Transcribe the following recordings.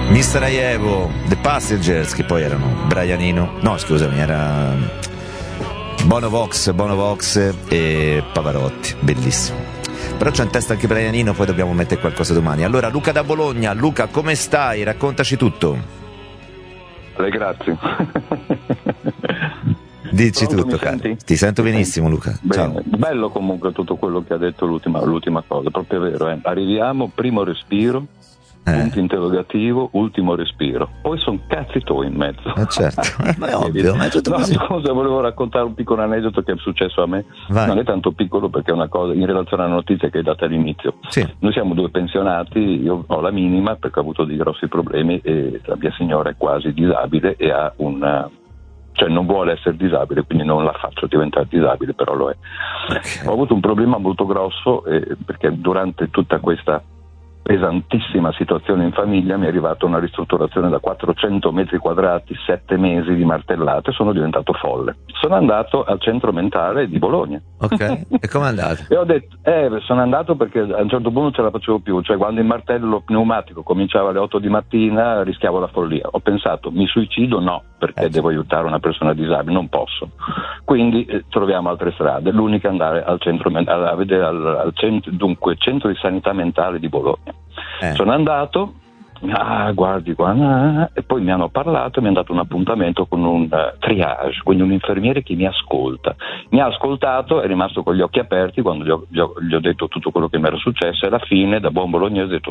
Mr. Aievo, The Passengers, che poi erano Brian Eno, no scusami, era Bono Vox e Pavarotti, bellissimo. Però c'è in testa anche Brian Eno, poi dobbiamo mettere qualcosa domani. Allora, Luca da Bologna. Luca, come stai? Raccontaci tutto. Grazie. Dici Pronto, tutto, caro. Ti sento benissimo, Luca. Bene. Ciao. Bello comunque tutto quello che ha detto l'ultima cosa, proprio vero. Arriviamo, primo respiro, punto interrogativo, ultimo respiro. Poi sono cazzi tuoi in mezzo. Certo, ma è ovvio, ma è tutto così. Cosa volevo raccontare un piccolo aneddoto che è successo a me. Vai. Non è tanto piccolo perché è una cosa in relazione alla notizia che hai dato all'inizio. Sì. Noi siamo due pensionati, io ho la minima perché ho avuto dei grossi problemi e la mia signora è quasi disabile e ha cioè non vuole essere disabile, quindi non la faccio diventare disabile, però lo è. Okay. Ho avuto un problema molto grosso perché durante tutta questa pesantissima situazione in famiglia mi è arrivata una ristrutturazione da 400 metri quadrati, 7 mesi di martellate, sono diventato folle. Sono andato al centro mentale di Bologna. Ok, e com'è andato? E ho detto, sono andato perché a un certo punto non ce la facevo più, cioè quando il martello pneumatico cominciava alle 8 di mattina rischiavo la follia. Ho pensato, mi suicido? No, perché devo aiutare una persona disabile, non posso. Quindi troviamo altre strade, l'unica è andare al centro mentale, a vedere al centro di sanità mentale di Bologna. Sono andato, guardi qua, e poi mi hanno parlato e mi hanno dato un appuntamento con un triage, quindi un infermiere che mi ascolta. Mi ha ascoltato, è rimasto con gli occhi aperti quando gli ho detto tutto quello che mi era successo e alla fine, da buon bolognese, ho detto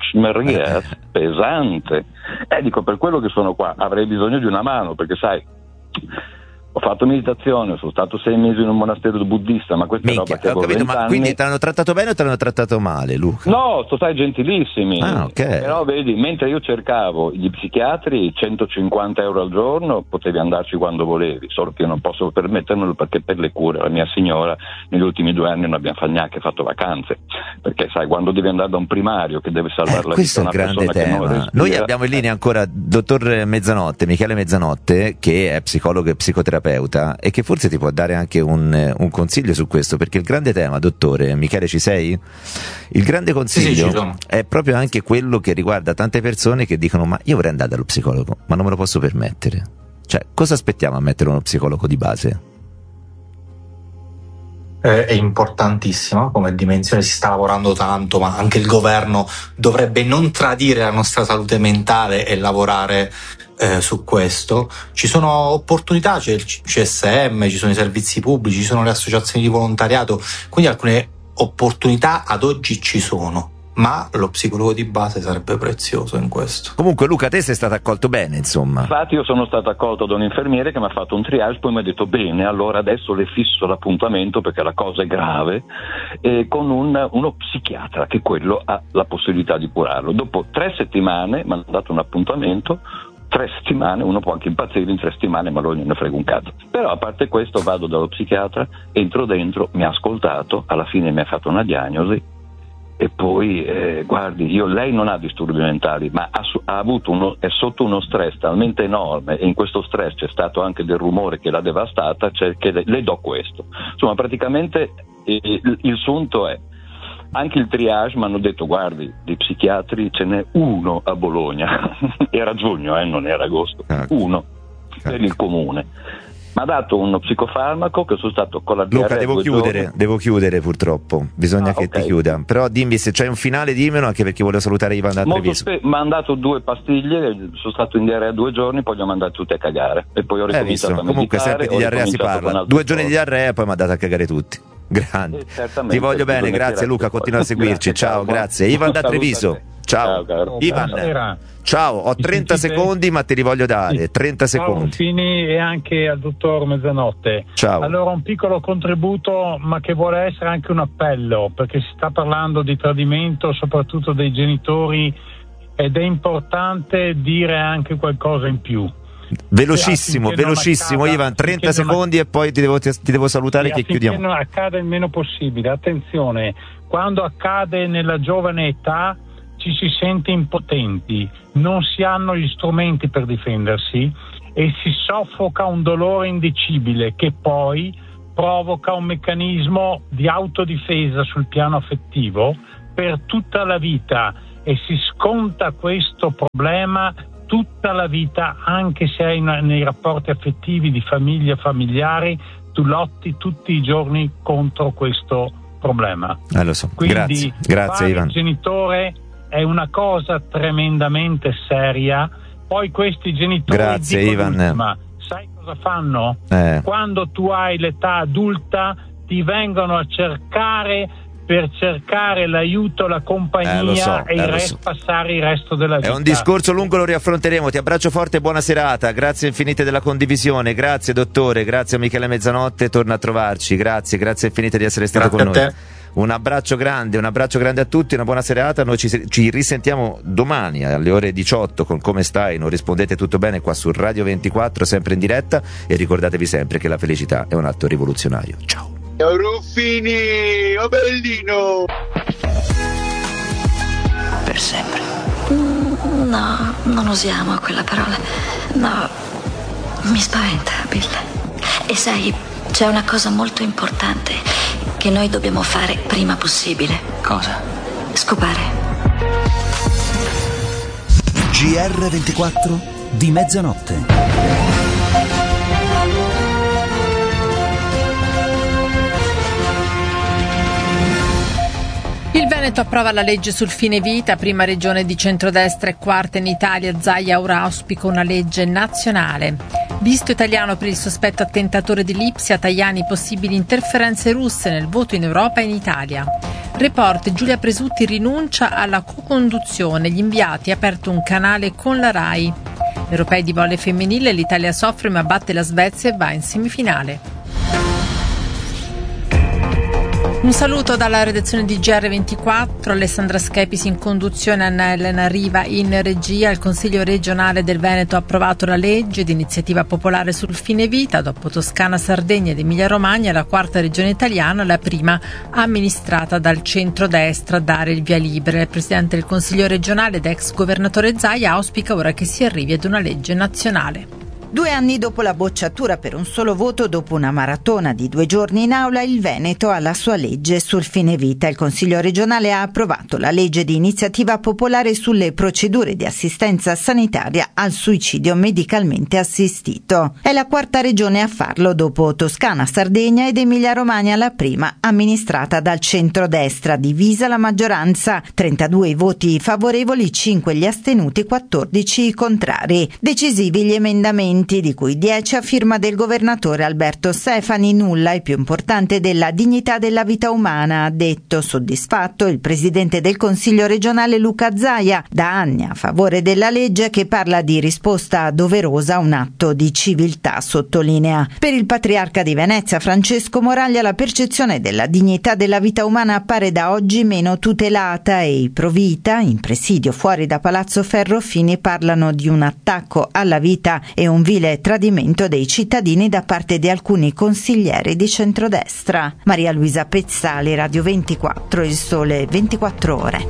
pesante. Dico, per quello che sono qua avrei bisogno di una mano, perché sai, ho fatto meditazione, sono stato 6 mesi in un monastero buddista, ma questa è roba che ho capito, ma quindi ti hanno trattato bene o ti hanno trattato male, Luca? No, sono stati gentilissimi. Okay. Però vedi, mentre io cercavo gli psichiatri, 150 euro al giorno, potevi andarci quando volevi, solo che io non posso permettermelo perché per le cure, la mia signora negli ultimi 2 anni non abbiamo neanche fatto vacanze, perché sai, quando devi andare da un primario che deve salvare la vita a una persona tema. Che non respira. Noi abbiamo in linea ancora dottor Mezzanotte, Michele Mezzanotte, che è psicologo e psicoterapeuta e che forse ti può dare anche un consiglio su questo, perché il grande tema, dottore Michele, ci sei? Il grande consiglio è proprio anche quello che riguarda tante persone che dicono: ma io vorrei andare dallo psicologo, ma non me lo posso permettere. Cioè, cosa aspettiamo a mettere uno psicologo di base? È importantissima come dimensione, si sta lavorando tanto, ma anche il governo dovrebbe non tradire la nostra salute mentale e lavorare su questo. Ci sono opportunità, c'è il CSM, ci sono i servizi pubblici, ci sono le associazioni di volontariato, quindi alcune opportunità ad oggi ci sono, ma lo psicologo di base sarebbe prezioso in questo. Comunque Luca, te sei stato accolto bene, insomma. Infatti io sono stato accolto da un infermiere che mi ha fatto un triage, poi mi ha detto bene, allora adesso le fisso l'appuntamento perché la cosa è grave, con uno psichiatra che quello ha la possibilità di curarlo. Dopo 3 settimane mi hanno dato un appuntamento. 3 settimane, uno può anche impazzire in 3 settimane, ma lui non ne frega un cazzo. Però a parte questo vado dallo psichiatra, entro dentro, mi ha ascoltato, alla fine mi ha fatto una diagnosi e poi guardi, lei non ha disturbi mentali, ma ha avuto è sotto uno stress talmente enorme, e in questo stress c'è stato anche del rumore che l'ha devastata, cioè che le do questo. Insomma, praticamente il sunto è anche il triage. Mi hanno detto: guardi, di psichiatri ce n'è uno a Bologna. Era giugno, non era agosto. Uno per il comune. Mi ha dato uno psicofarmaco che sono stato con la diarrea. Luca, devo chiudere purtroppo, bisogna che ti chiuda, però dimmi se c'è un finale, dimmelo, anche perché volevo salutare Ivan da Treviso. Mi ha dato 2 pastiglie, sono stato in diarrea 2 giorni, poi li ho mandati tutti a cagare e poi ho ricominciato a meditare. Comunque sempre di diarrea si parla, 2 giorni di diarrea e poi mi ha dato a cagare tutti. Grande, ti voglio bene, grazie Luca, continua a seguirci. Ciao, grazie. Ivan da Treviso. Ciao Ivan. Ciao, ho 30 secondi ma te li voglio dare. 30 secondi. Ciao Fini e anche al dottor Mezzanotte. Ciao. Allora, un piccolo contributo, ma che vuole essere anche un appello, perché si sta parlando di tradimento soprattutto dei genitori ed è importante dire anche qualcosa in più. Velocissimo Ivan, 30 secondi e poi ti devo salutare che chiudiamo. Non accada il meno possibile. Attenzione, quando accade nella giovane età ci si sente impotenti, non si hanno gli strumenti per difendersi e si soffoca un dolore indicibile che poi provoca un meccanismo di autodifesa sul piano affettivo per tutta la vita e si sconta questo problema tutta la vita, anche se hai nei rapporti affettivi di famiglia, familiari, tu lotti tutti i giorni contro questo problema. Lo so. Quindi Grazie Ivan. Il genitore è una cosa tremendamente seria. Poi questi genitori, grazie Ivan. Ma sai cosa fanno? Quando tu hai l'età adulta ti vengono a cercare per cercare l'aiuto, la compagnia passare il resto della vita. È un discorso lungo, lo riaffronteremo. Ti abbraccio forte e buona serata. Grazie infinite della condivisione. Grazie dottore, grazie a Michele Mezzanotte, torna a trovarci. Grazie infinite di essere stato con noi. Un abbraccio grande a tutti, una buona serata. Noi ci risentiamo domani alle ore 18 con Come stai? Non rispondete, tutto bene, qua su Radio 24, sempre in diretta, e ricordatevi sempre che la felicità è un atto rivoluzionario. Ciao. Ruffini, oh bellino! Per sempre. No, non usiamo quella parola. No, mi spaventa, Bill. E sai, c'è una cosa molto importante che noi dobbiamo fare prima possibile. Cosa? Scopare. GR24 di mezzanotte. Il Veneto approva la legge sul fine vita, prima regione di centrodestra e quarta in Italia. Zaia ora auspica una legge nazionale. Visto italiano per il sospetto attentatore di Lipsia, Tajani possibili interferenze russe nel voto in Europa e in Italia. Report, Giulia Presutti rinuncia alla co-conduzione, gli inviati ha aperto un canale con la RAI. Europei di volley femminile, l'Italia soffre ma batte la Svezia e va in semifinale. Un saluto dalla redazione di GR24, Alessandra Schepis in conduzione, Anna Elena Riva in regia. Il Consiglio regionale del Veneto ha approvato la legge di iniziativa popolare sul fine vita. Dopo Toscana, Sardegna ed Emilia Romagna, la quarta regione italiana, la prima amministrata dal centrodestra a dare il via libera. Il presidente del Consiglio regionale ed ex governatore Zaia auspica ora che si arrivi ad una legge nazionale. 2 anni dopo la bocciatura per un solo voto, dopo una maratona di 2 giorni in aula, il Veneto ha la sua legge sul fine vita. Il Consiglio regionale ha approvato la legge di iniziativa popolare sulle procedure di assistenza sanitaria al suicidio medicalmente assistito. È la quarta regione a farlo, dopo Toscana, Sardegna ed Emilia Romagna, la prima amministrata dal centrodestra. Divisa la maggioranza, 32 i voti favorevoli, 5 gli astenuti, 14 i contrari. Decisivi gli emendamenti, di cui 10 a firma del governatore Alberto Stefani. Nulla è più importante della dignità della vita umana, ha detto soddisfatto il presidente del Consiglio regionale Luca Zaia, da anni a favore della legge che parla di risposta doverosa a un atto di civiltà, sottolinea. Per il patriarca di Venezia Francesco Moraglia la percezione della dignità della vita umana appare da oggi meno tutelata e i Provita, in presidio fuori da Palazzo Ferrofini, parlano di un attacco alla vita e un vile tradimento dei cittadini da parte di alcuni consiglieri di centrodestra. Maria Luisa Pezzali, Radio 24, Il Sole 24 Ore.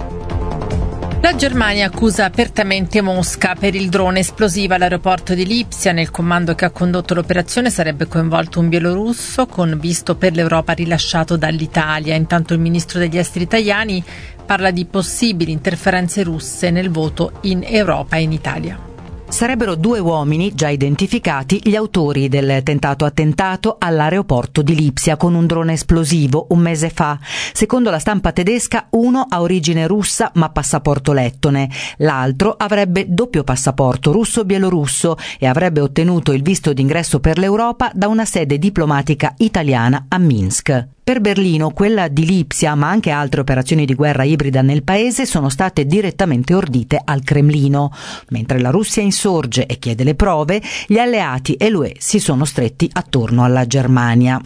La Germania accusa apertamente Mosca per il drone esplosivo all'aeroporto di Lipsia. Nel comando che ha condotto l'operazione sarebbe coinvolto un bielorusso con visto per l'Europa rilasciato dall'Italia. Intanto il ministro degli esteri Tajani parla di possibili interferenze russe nel voto in Europa e in Italia. Sarebbero 2 uomini, già identificati, gli autori del tentato attentato all'aeroporto di Lipsia con un drone esplosivo un mese fa. Secondo la stampa tedesca, uno ha origine russa ma passaporto lettone, l'altro avrebbe doppio passaporto russo-bielorusso e avrebbe ottenuto il visto d'ingresso per l'Europa da una sede diplomatica italiana a Minsk. Per Berlino, quella di Lipsia, ma anche altre operazioni di guerra ibrida nel paese sono state direttamente ordite al Cremlino. Mentre la Russia insorge e chiede le prove, gli alleati e l'UE si sono stretti attorno alla Germania.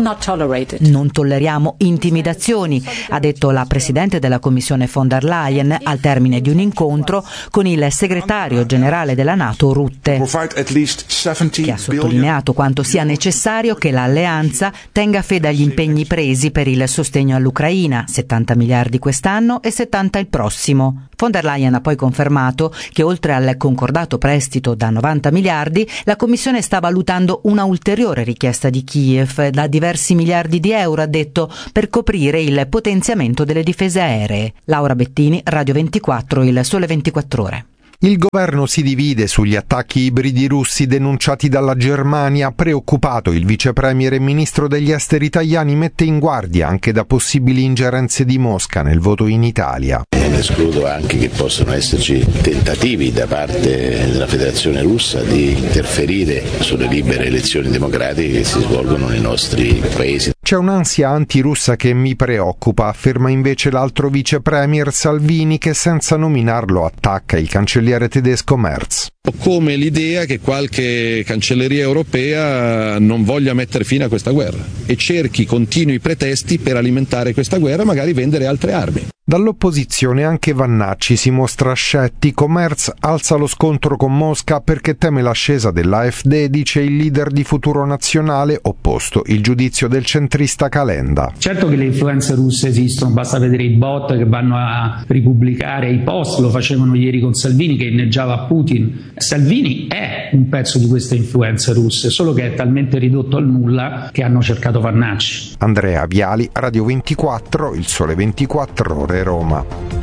Non tolleriamo intimidazioni, ha detto la presidente della Commissione von der Leyen al termine di un incontro con il segretario generale della NATO Rutte, che ha sottolineato quanto sia necessario che l'alleanza tenga fede agli impegni presi per il sostegno all'Ucraina, 70 miliardi quest'anno e 70 il prossimo. Von der Leyen ha poi confermato che oltre al concordato prestito da 90 miliardi, la Commissione sta valutando una ulteriore richiesta di Kiev da diversi miliardi di euro, ha detto, per coprire il potenziamento delle difese aeree. Laura Bettini, Radio 24, Il Sole 24 Ore. Il governo si divide sugli attacchi ibridi russi denunciati dalla Germania. Preoccupato, il vice premier e ministro degli esteri italiani mette in guardia anche da possibili ingerenze di Mosca nel voto in Italia. Non escludo anche che possano esserci tentativi da parte della Federazione Russa di interferire sulle libere elezioni democratiche che si svolgono nei nostri paesi. C'è un'ansia antirussa che mi preoccupa, afferma invece l'altro vice premier Salvini, che senza nominarlo attacca il cancelliere tedesco Merz. Come l'idea che qualche cancelleria europea non voglia mettere fine a questa guerra e cerchi continui pretesti per alimentare questa guerra, magari vendere altre armi. Dall'opposizione anche Vannacci si mostra scettico. Merz alza lo scontro con Mosca perché teme l'ascesa dell'AfD, dice il leader di Futuro Nazionale, opposto il giudizio del centrista Calenda. Certo che le influenze russe esistono, basta vedere i bot che vanno a ripubblicare i post, lo facevano ieri con Salvini che inneggiava a Putin. Salvini è un pezzo di queste influenze russe, solo che è talmente ridotto al nulla che hanno cercato Vannacci. Andrea Viali, Radio 24, Il Sole 24 Ore, Roma.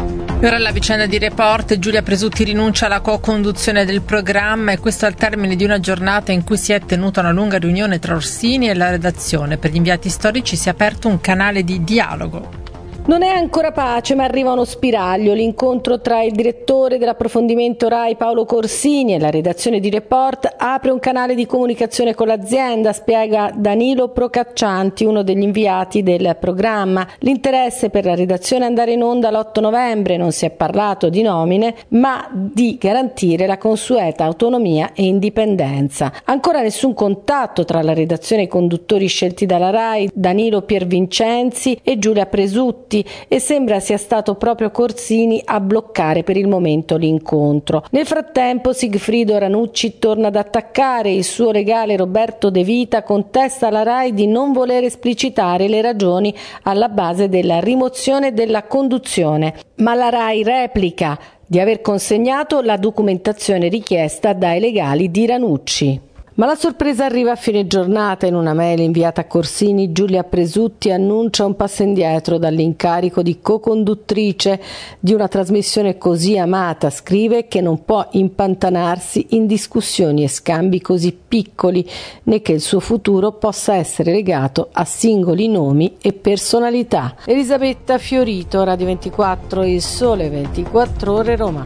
E ora la vicenda di Report. Giulia Presutti rinuncia alla co-conduzione del programma, e questo al termine di una giornata in cui si è tenuta una lunga riunione tra Orsini e la redazione. Per gli inviati storici si è aperto un canale di dialogo. Non è ancora pace, ma arriva uno spiraglio. L'incontro tra il direttore dell'approfondimento RAI Paolo Corsini e la redazione di Report apre un canale di comunicazione con l'azienda, spiega Danilo Procaccianti, uno degli inviati del programma. L'interesse per la redazione è andare in onda l'8 novembre, non si è parlato di nomine, ma di garantire la consueta autonomia e indipendenza. Ancora nessun contatto tra la redazione e i conduttori scelti dalla RAI, Danilo Piervincenzi e Giulia Presutti, e sembra sia stato proprio Corsini a bloccare per il momento l'incontro. Nel frattempo Sigfrido Ranucci torna ad attaccare. Il suo legale Roberto De Vita contesta alla RAI di non voler esplicitare le ragioni alla base della rimozione della conduzione, ma la RAI replica di aver consegnato la documentazione richiesta dai legali di Ranucci. Ma la sorpresa arriva a fine giornata. In una mail inviata a Corsini, Giulia Presutti annuncia un passo indietro dall'incarico di co-conduttrice di una trasmissione così amata. Scrive che non può impantanarsi in discussioni e scambi così piccoli, né che il suo futuro possa essere legato a singoli nomi e personalità. Elisabetta Fiorito, Radio 24, Il Sole 24 Ore, Roma.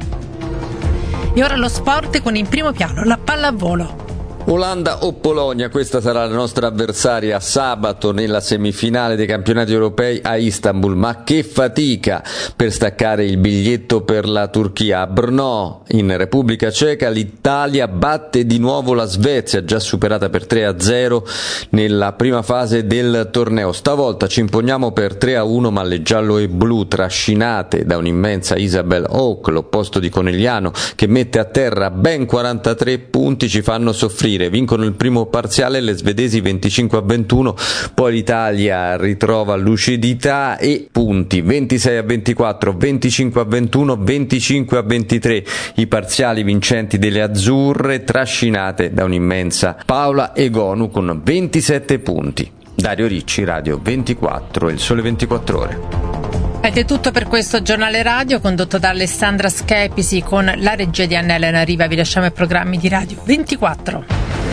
E ora lo sport con in primo piano la pallavolo. Olanda o Polonia, questa sarà la nostra avversaria sabato nella semifinale dei campionati europei a Istanbul. Ma che fatica per staccare il biglietto per la Turchia. A Brno, in Repubblica Ceca, l'Italia batte di nuovo la Svezia, già superata per 3-0 nella prima fase del torneo. Stavolta ci imponiamo per 3-1, ma le giallo e blu, trascinate da un'immensa Isabel Hauk, l'opposto di Conegliano, che mette a terra ben 43 punti, ci fanno soffrire. Vincono il primo parziale le svedesi 25-21, poi l'Italia ritrova lucidità e punti 26-24, 25-21, 25-23, i parziali vincenti delle azzurre, trascinate da un'immensa Paola Egonu con 27 punti. Dario Ricci, Radio 24, Il Sole 24 Ore. Ed è tutto per questo giornale radio condotto da Alessandra Schepisi con la regia di Annella Nariva. Vi lasciamo ai programmi di Radio 24.